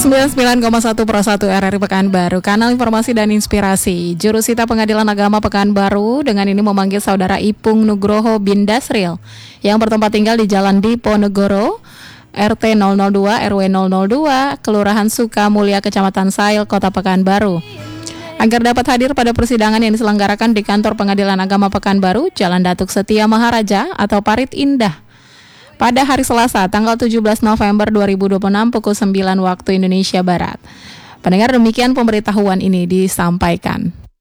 99,1 Pro 1 RRI Pekanbaru, kanal informasi dan inspirasi. Jurusita Pengadilan Agama Pekanbaru dengan ini memanggil saudara Ipung Nugroho bin Dasril yang bertempat tinggal di Jalan Diponegoro, RT 002 RW 002, Kelurahan Sukamulya, Kecamatan Sail, Kota Pekanbaru, agar dapat hadir pada persidangan yang diselenggarakan di Kantor Pengadilan Agama Pekanbaru, Jalan Datuk Setia Maharaja atau Parit Indah, pada hari Selasa, tanggal 17 November 2026 pukul 9 waktu Indonesia Barat. Pendengar, demikian pemberitahuan ini disampaikan.